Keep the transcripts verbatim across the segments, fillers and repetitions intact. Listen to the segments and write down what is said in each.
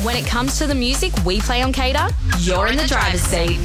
When it comes to the music we play on Cater, you're in the driver's seat.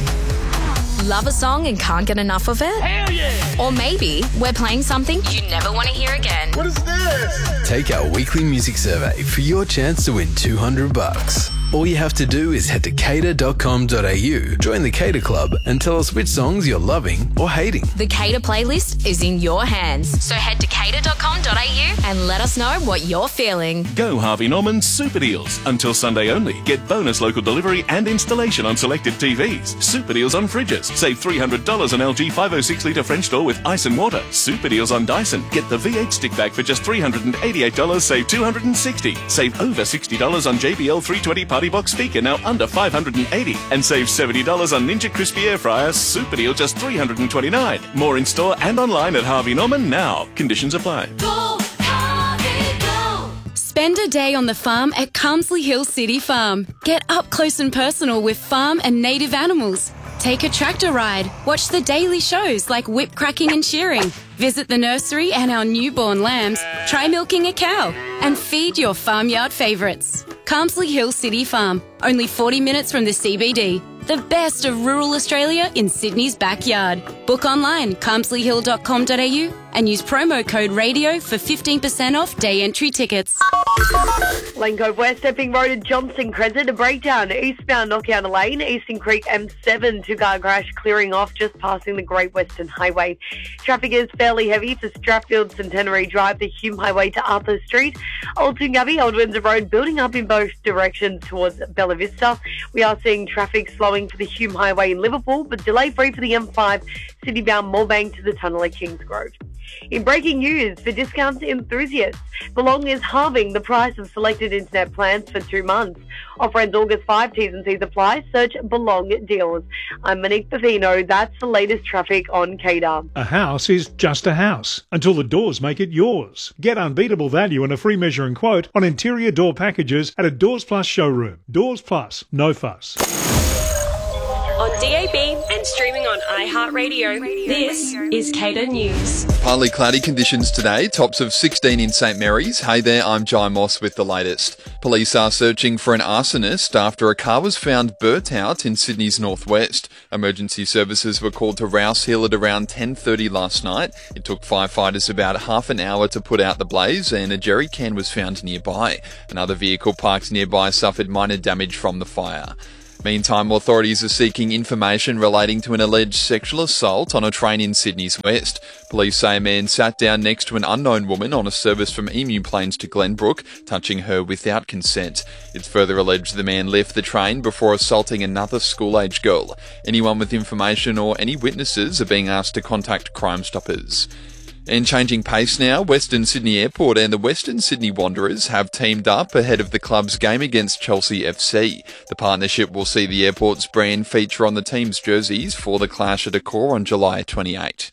Love a song and can't get enough of it? Hell yeah! Or maybe we're playing something you never want to hear again. What is this? Take our weekly music survey for your chance to win two hundred bucks. All you have to do is head to cater dot com dot a u, join the Cater Club, and tell us which songs you're loving or hating. The Cater playlist is in your hands. So head to cater dot com dot a u and let us know what you're feeling. Go Harvey Norman Super Deals. Until Sunday only. Get bonus local delivery and installation on selected T Vs. Super Deals on fridges. Save three hundred dollars on L G five oh six litre French door with ice and water. Super Deals on Dyson. Get the V eight stick bag for just three hundred eighty-eight dollars. Save two hundred sixty dollars. Save over sixty dollars on J B L three twenty Party Box speaker, now under five hundred eighty dollars. And save seventy dollars on Ninja Crispy Air Fryer. Super Deal just three hundred twenty-nine dollars. More in store and online at Harvey Norman now. Conditions apply. Go, Harvey, go! Spend a day on the farm at Carmsley Hill City Farm. Get up close and personal with farm and native animals. Take a tractor ride. Watch the daily shows like whip cracking and shearing. Visit the nursery and our newborn lambs. Try milking a cow. And feed your farmyard favourites. Carmsley Hill City Farm. Only forty minutes from the C B D. The best of rural Australia in Sydney's backyard. Book online, carmsley hill dot com dot a u and use promo code RADIO for fifteen percent off day entry tickets. Lane Cove West, Epping Road at Johnson Crescent, a breakdown. Eastbound Knockout Lane, Eastern Creek M seven, two-car crash clearing off just passing the Great Western Highway. Traffic is fairly heavy for Strathfield Centenary Drive, the Hume Highway to Arthur Street. Old Toongabbie, Old Windsor Road, building up in both directions towards Bella Vista. We are seeing traffic slowing for the Hume Highway in Liverpool, but delay-free for the M five, Sydney-bound Moorebank to the tunnel at Kingsgrove. In breaking news, for discounts enthusiasts, Belong is halving the price of selected internet plans for two months. Offer ends August fifth, T's and C's apply. Search Belong Deals. I'm Monique Bavino. That's the latest traffic on Cater. A house is just a house until the doors make it yours. Get unbeatable value and a free measure and quote on interior door packages at a Doors Plus showroom. Doors Plus, no fuss. On D A B and streaming on iHeartRadio, this is Cater News. Partly cloudy conditions today, tops of sixteen in St Mary's. Hey there, I'm Jai Moss with the latest. Police are searching for an arsonist after a car was found burnt out in Sydney's northwest. Emergency services were called to Rouse Hill at around ten thirty last night. It took firefighters about half an hour to put out the blaze, and a jerry can was found nearby. Another vehicle parked nearby suffered minor damage from the fire. Meantime, authorities are seeking information relating to an alleged sexual assault on a train in Sydney's west. Police say a man sat down next to an unknown woman on a service from Emu Plains to Glenbrook, touching her without consent. It's further alleged the man left the train before assaulting another school-age girl. Anyone with information or any witnesses are being asked to contact Crime Stoppers. And changing pace now, Western Sydney Airport and the Western Sydney Wanderers have teamed up ahead of the club's game against Chelsea F C. The partnership will see the airport's brand feature on the team's jerseys for the clash at Accor on July twenty-eighth.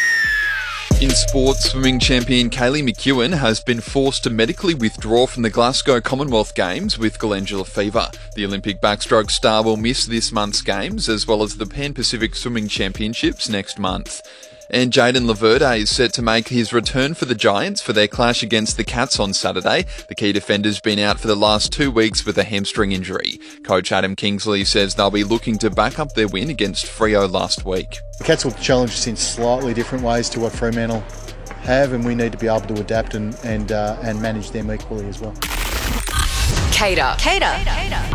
In sports, swimming champion Kaylee McEwen has been forced to medically withdraw from the Glasgow Commonwealth Games with glandular fever. The Olympic backstroke star will miss this month's games as well as the Pan-Pacific Swimming Championships next month. And Jayden Laverde is set to make his return for the Giants for their clash against the Cats on Saturday. The key defender's been out for the last two weeks with a hamstring injury. Coach Adam Kingsley says they'll be looking to back up their win against Freo last week. The Cats will challenge us in slightly different ways to what Fremantle have, and we need to be able to adapt and and, uh, and manage them equally as well. Cater. Cater. Cater.